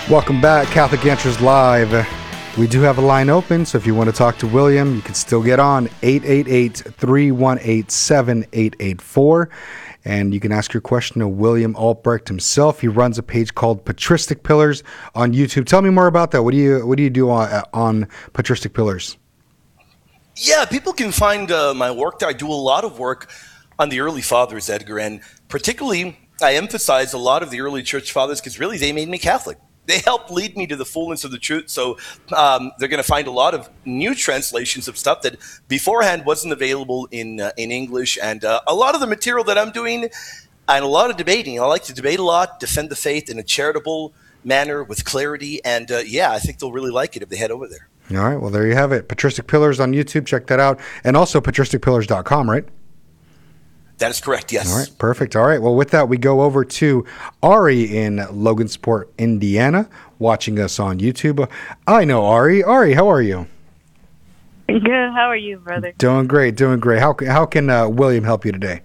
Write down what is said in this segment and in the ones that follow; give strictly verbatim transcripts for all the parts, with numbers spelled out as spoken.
Welcome back, Catholic Answers Live. We do have a line open, so if you want to talk to William, you can still get on eight eight eight, three one eight, seven eight eight four. And you can ask your question to William Albrecht himself. He runs a page called Patristic Pillars on YouTube. Tell me more about that. What do you what do you do on, on Patristic Pillars? Yeah, people can find uh, my work there. I do a lot of work on the early fathers, Edgar, and particularly I emphasize a lot of the early church fathers because really they made me Catholic. They helped lead me to the fullness of the truth. So um, they're going to find a lot of new translations of stuff that beforehand wasn't available in uh, in English. And uh, a lot of the material that I'm doing and a lot of debating. I like to debate a lot, defend the faith in a charitable manner with clarity. And uh, yeah, I think they'll really like it if they head over there. All right. Well, there you have it. Patristic Pillars on YouTube. Check that out. And also patristic pillars dot com, right? That is correct, yes. All right, perfect. All right, well, with that, we go over to Ari in Logansport, Indiana, watching us on YouTube. I know Ari. Ari, how are you? Good. How are you, brother? Doing great, doing great. How, how can uh, William help you today?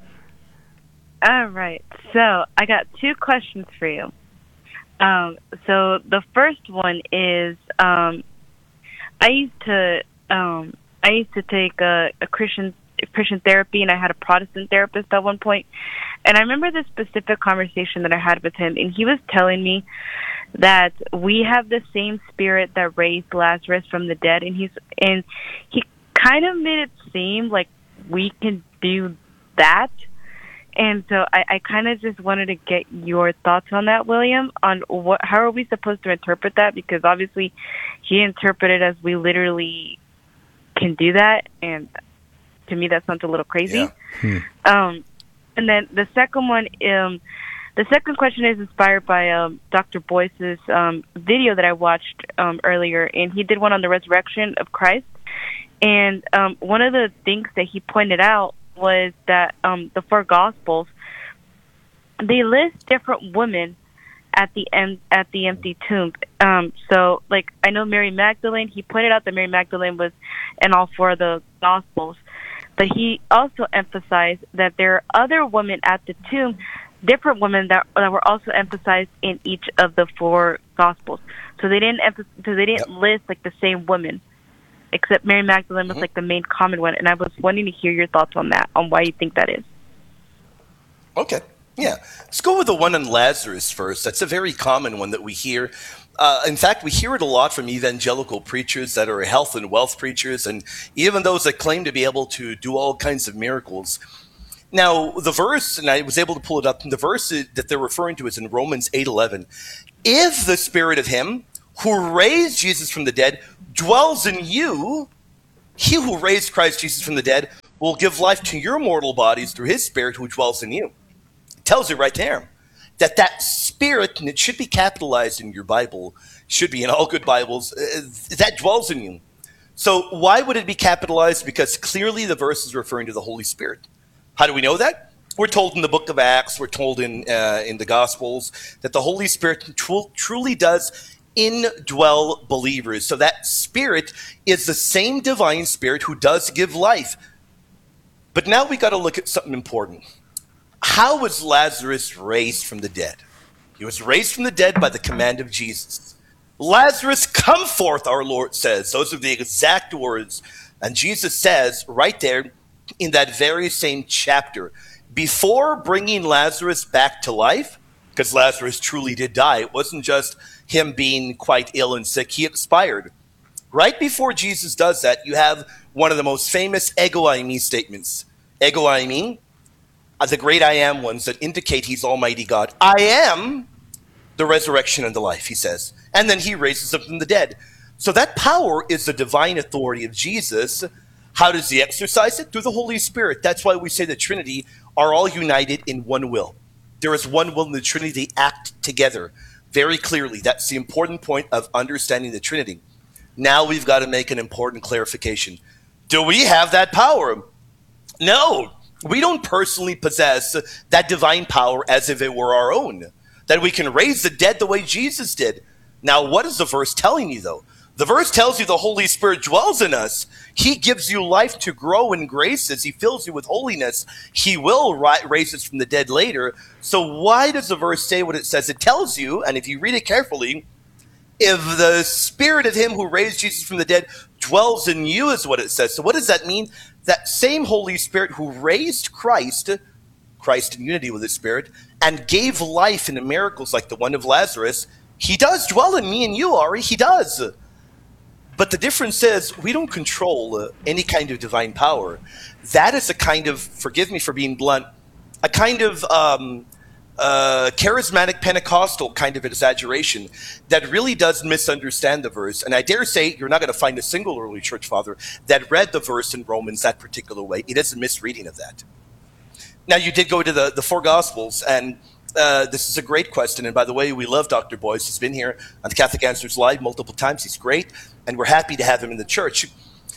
All right. So I got two questions for you. Um, so the first one is um, I used to um, I used to take a, a Christian Christian therapy, and I had a Protestant therapist at one point. And I remember this specific conversation that I had with him, and he was telling me that we have the same spirit that raised Lazarus from the dead, and he's and he kind of made it seem like we can do that. And so I, I kind of just wanted to get your thoughts on that, William, on what how are we supposed to interpret that? Because obviously he interpreted as we literally can do that, and to me, that sounds a little crazy. Yeah. Hmm. Um, and then the second one, um, the second question is inspired by um, Doctor Boyce's um, video that I watched um, earlier, and he did one on the resurrection of Christ. And um, one of the things that he pointed out was that um, the four Gospels, they list different women at the em- at the empty tomb. Um, so, like, I know Mary Magdalene. He pointed out that Mary Magdalene was in all four of the Gospels. But he also emphasized that there are other women at the tomb, different women that, that were also emphasized in each of the four Gospels. So they didn't emph- so they didn't yep. list like the same women, except Mary Magdalene was mm-hmm. like the main common one. And I was wanting to hear your thoughts on that, on why you think that is. Okay, yeah. Let's go with the one on Lazarus first. That's a very common one that we hear. Uh, in fact, we hear it a lot from evangelical preachers that are health and wealth preachers, and even those that claim to be able to do all kinds of miracles. Now, the verse, and I was able to pull it up, the verse that they're referring to is in Romans eight eleven. If the spirit of him who raised Jesus from the dead dwells in you, he who raised Christ Jesus from the dead will give life to your mortal bodies through his spirit who dwells in you. It tells you right there that that spirit, and it should be capitalized in your Bible, should be in all good Bibles, uh, that dwells in you. So why would it be capitalized? Because clearly the verse is referring to the Holy Spirit. How do we know that? We're told in the book of Acts, we're told in uh, in the Gospels, that the Holy Spirit tr- truly does indwell believers. So that spirit is the same divine spirit who does give life. But now we got to look at something important. How was Lazarus raised from the dead? He was raised from the dead by the command of Jesus. Lazarus, come forth, our Lord says. Those are the exact words. And Jesus says right there in that very same chapter, before bringing Lazarus back to life, because Lazarus truly did die. It wasn't just him being quite ill and sick. He expired. Right before Jesus does that, you have one of the most famous ego eimi statements. Ego eimi, the great I am ones that indicate he's Almighty God. I am the resurrection and the life, he says. And then he raises them from the dead. So that power is the divine authority of Jesus. How does he exercise it? Through the Holy Spirit. That's why we say the Trinity are all united in one will. There is one will in the Trinity. They act together very clearly. That's the important point of understanding the Trinity. Now we've got to make an important clarification. Do we have that power? No. We don't personally possess that divine power as if it were our own, that we can raise the dead the way Jesus did. Now, what is the verse telling you, though? The verse tells you the Holy Spirit dwells in us. He gives you life to grow in graces. He fills you with holiness. He will ri- raise us from the dead later. So why does the verse say what it says? It tells you, and if you read it carefully, If the spirit of him who raised Jesus from the dead dwells in you, is what it says. So what does that mean? That same Holy Spirit who raised Christ, Christ in unity with his spirit, and gave life in the miracles like the one of Lazarus, he does dwell in me and you, Ari. He does. But the difference is we don't control uh, any kind of divine power. That is a kind of, forgive me for being blunt, a kind of um, uh, charismatic Pentecostal kind of exaggeration that really does misunderstand the verse. And I dare say you're not going to find a single early church father that read the verse in Romans that particular way. It is a misreading of that. Now, you did go to the, the four Gospels, and uh, this is a great question. And by the way, we love Doctor Boyce. He's been here on Catholic Answers Live multiple times. He's great, and we're happy to have him in the church.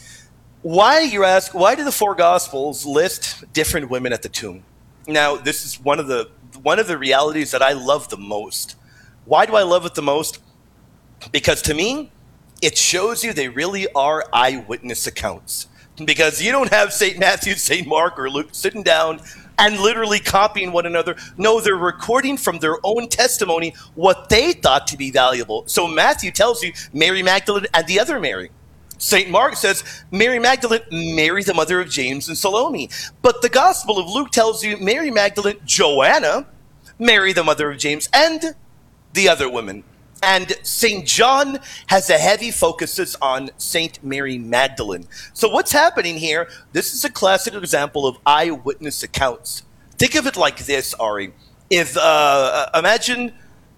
Why, you ask, why do the four Gospels list different women at the tomb? Now, this is one of the one of the realities that I love the most. Why do I love it the most? Because to me, it shows you they really are eyewitness accounts. Because you don't have Saint Matthew, Saint Mark, or Luke sitting down and literally copying one another. No, they're recording from their own testimony what they thought to be valuable. So Matthew tells you Mary Magdalene and the other Mary. Saint Mark says Mary Magdalene, Mary the mother of James and Salome. But the Gospel of Luke tells you Mary Magdalene, Joanna, Mary the mother of James, and the other women. And Saint John has a heavy focus on Saint Mary Magdalene. So what's happening here, this is a classic example of eyewitness accounts. Think of it like this, Ari. If uh, imagine,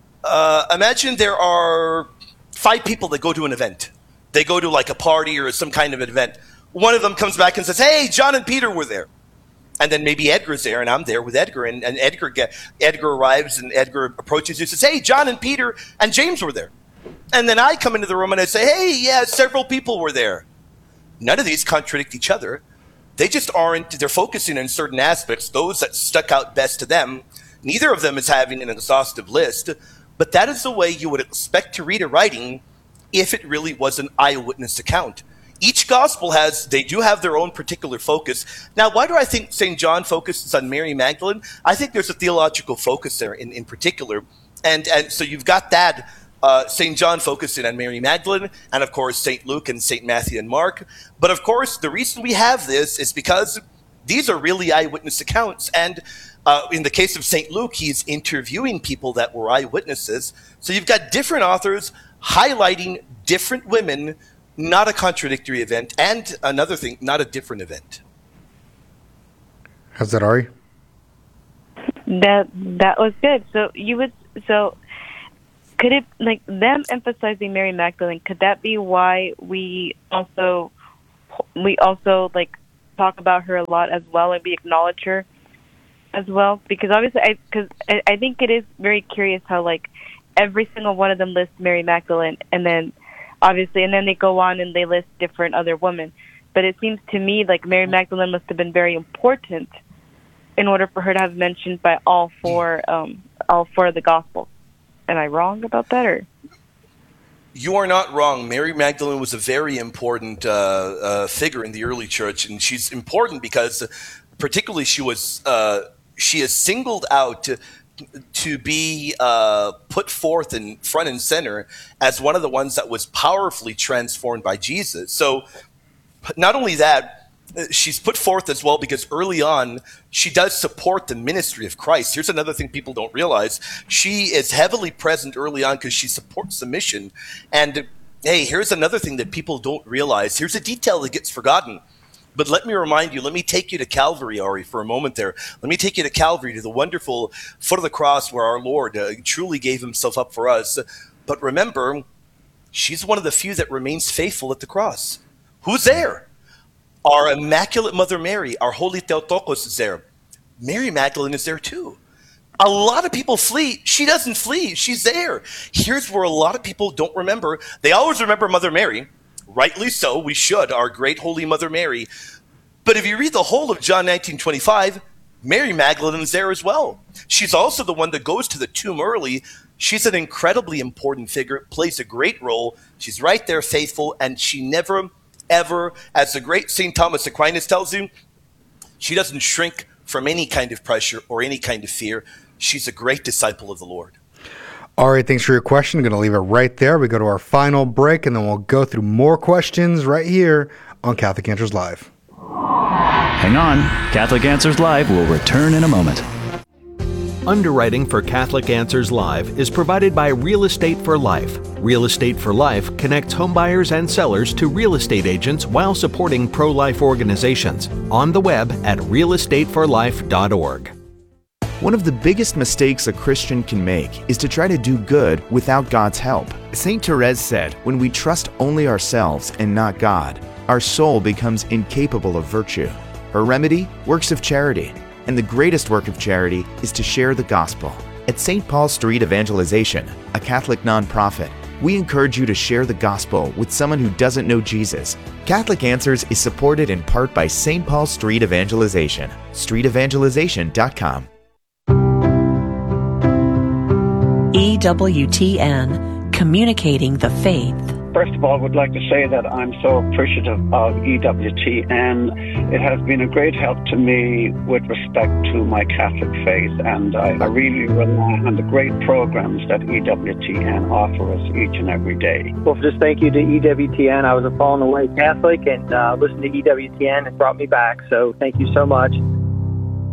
uh, imagine there are five people that go to an event. They go to like a party or some kind of an event. One of them comes back and says, hey, John and Peter were there. And then maybe Edgar's there, and I'm there with Edgar. And, and Edgar get, Edgar arrives, and Edgar approaches you and says, hey, John and Peter and James were there. And then I come into the room and I say, hey, yeah, several people were there. None of these contradict each other. They just aren't, they're focusing on certain aspects, those that stuck out best to them. Neither of them is having an exhaustive list. But that is the way you would expect to read a writing if it really was an eyewitness account. Each gospel has, they do have their own particular focus. Now, why do I think Saint John focuses on Mary Magdalene? I think there's a theological focus there in, in particular. And, and so you've got that, uh, Saint John focusing on Mary Magdalene, and of course, Saint Luke and Saint Matthew and Mark. But of course, the reason we have this is because these are really eyewitness accounts. And uh, in the case of Saint Luke, he's interviewing people that were eyewitnesses. So you've got different authors highlighting different women, not a contradictory event, and another thing, not a different event. How's that, Ari? That that was good. So you would so could it like them emphasizing Mary Magdalene? Could that be why we also we also like talk about her a lot as well, and we acknowledge her as well? Because obviously, I because I, I think it is very curious how like every single one of them lists Mary Magdalene, and then obviously, and then they go on and they list different other women. But it seems to me like Mary Magdalene must have been very important in order for her to have mentioned by all four, um, all four of the Gospels. Am I wrong about that, or? You are not wrong. Mary Magdalene was a very important uh, uh, figure in the early church, and she's important because, particularly, she was uh, she is singled out to, to be uh, put forth in front and center as one of the ones that was powerfully transformed by Jesus. So not only that, she's put forth as well because early on, she does support the ministry of Christ. Here's another thing people don't realize. She is heavily present early on because she supports the mission. And hey, here's another thing that people don't realize. Here's a detail that gets forgotten. But let me remind you, let me take you to Calvary, Ari, for a moment there. Let me take you to Calvary, to the wonderful foot of the cross where our Lord uh, truly gave himself up for us. But remember, she's one of the few that remains faithful at the cross. Who's there? Our Immaculate Mother Mary, our Holy Theotokos is there. Mary Magdalene is there too. A lot of people flee. She doesn't flee. She's there. Here's where a lot of people don't remember. They always remember Mother Mary. Rightly so, we should, our great Holy Mother Mary. But if you read the whole of John nineteen twenty-five, Mary Magdalene is there as well. She's also the one that goes to the tomb early. She's an incredibly important figure, plays a great role. She's right there faithful, and she never, ever, as the great Saint Thomas Aquinas tells you, she doesn't shrink from any kind of pressure or any kind of fear. She's a great disciple of the Lord. All right, thanks for your question. I'm going to leave it right there. We go to our final break, and then we'll go through more questions right here on Catholic Answers Live. Hang on. Catholic Answers Live will return in a moment. Underwriting for Catholic Answers Live is provided by Real Estate for Life. Real Estate for Life connects homebuyers and sellers to real estate agents while supporting pro-life organizations. On the web at real estate for life dot org. One of the biggest mistakes a Christian can make is to try to do good without God's help. Saint Therese said, "When we trust only ourselves and not God, our soul becomes incapable of virtue." Her remedy? Works of charity. And the greatest work of charity is to share the gospel. At Saint Paul Street Evangelization, a Catholic nonprofit, we encourage you to share the gospel with someone who doesn't know Jesus. Catholic Answers is supported in part by Saint Paul Street Evangelization. street evangelization dot com. E W T N, communicating the faith. First of all, I would like to say that I'm so appreciative of E W T N. It has been a great help to me with respect to my Catholic faith, and I, I really rely on the great programs that E W T N offer us each and every day. Well, just thank you to E W T N. I was a fallen away Catholic, and uh, listening to E W T N has brought me back, so thank you so much.